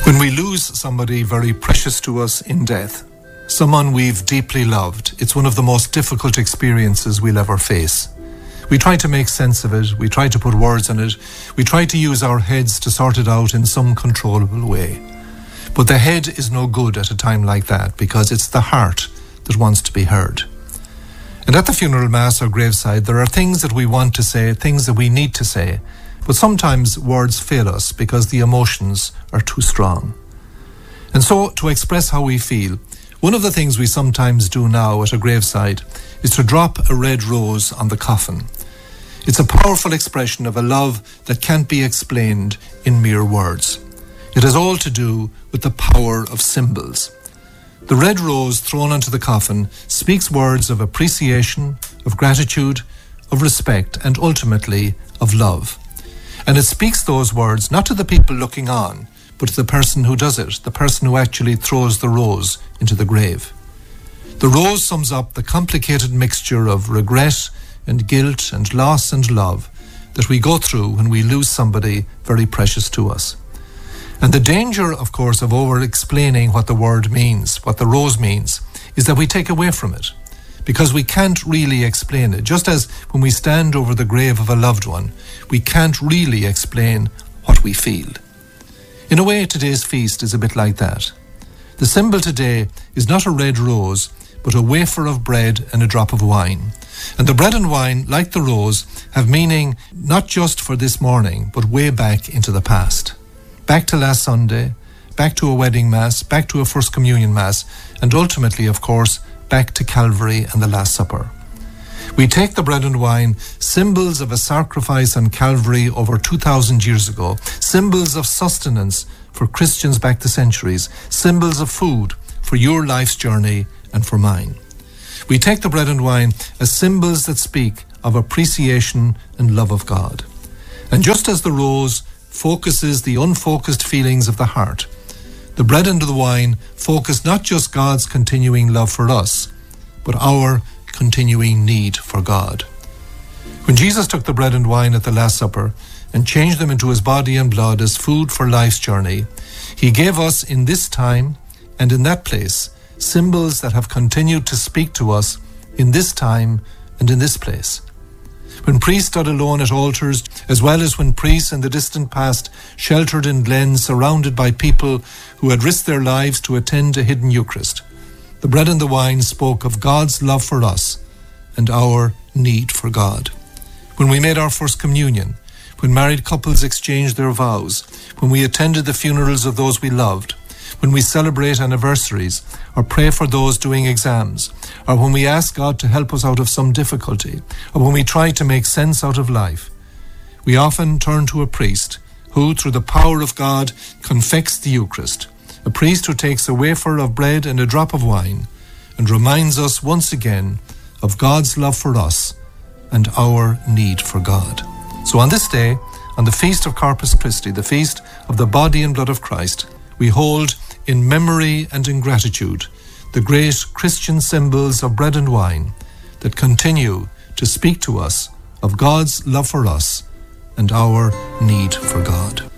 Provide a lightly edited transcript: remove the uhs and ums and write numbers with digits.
When we lose somebody very precious to us in death, someone we've deeply loved, it's one of the most difficult experiences we'll ever face. We try to make sense of it, we try to put words on it, we try to use our heads to sort it out in some controllable way. But the head is no good at a time like that, because it's the heart that wants to be heard. And at the funeral mass or graveside, there are things that we want to say, things that we need to say, but sometimes words fail us because the emotions are too strong. And so, to express how we feel, one of the things we sometimes do now at a graveside is to drop a red rose on the coffin. It's a powerful expression of a love that can't be explained in mere words. It has all to do with the power of symbols. The red rose thrown onto the coffin speaks words of appreciation, of gratitude, of respect, and ultimately of love. And it speaks those words not to the people looking on, but to the person who does it, the person who actually throws the rose into the grave. The rose sums up the complicated mixture of regret and guilt and loss and love that we go through when we lose somebody very precious to us. And the danger, of course, of over-explaining what the word means, what the rose means, is that we take away from it, because we can't really explain it. Just as when we stand over the grave of a loved one, we can't really explain what we feel. In a way, today's feast is a bit like that. The symbol today is not a red rose, but a wafer of bread and a drop of wine. And the bread and wine, like the rose, have meaning not just for this morning, but way back into the past. Back to last Sunday, back to a wedding mass, back to a First Communion mass, and ultimately, of course, back to Calvary and the Last Supper. We take the bread and wine, symbols of a sacrifice on Calvary over 2,000 years ago, symbols of sustenance for Christians back the centuries, symbols of food for your life's journey and for mine. We take the bread and wine as symbols that speak of appreciation and love of God. And just as the rose focuses the unfocused feelings of the heart, the bread and the wine focus not just God's continuing love for us, but our continuing need for God. When Jesus took the bread and wine at the Last Supper and changed them into his body and blood as food for life's journey, he gave us in this time and in that place symbols that have continued to speak to us in this time and in this place. When priests stood alone at altars, as well as when priests in the distant past sheltered in glens surrounded by people who had risked their lives to attend a hidden Eucharist, the bread and the wine spoke of God's love for us and our need for God. When we made our First Communion, when married couples exchanged their vows, when we attended the funerals of those we loved, when we celebrate anniversaries or pray for those doing exams, or when we ask God to help us out of some difficulty, or when we try to make sense out of life, we often turn to a priest who, through the power of God, confects the Eucharist, a priest who takes a wafer of bread and a drop of wine and reminds us once again of God's love for us and our need for God. So on this day, on the feast of Corpus Christi, the feast of the body and blood of Christ, we hold in memory and in gratitude the great Christian symbols of bread and wine that continue to speak to us of God's love for us and our need for God.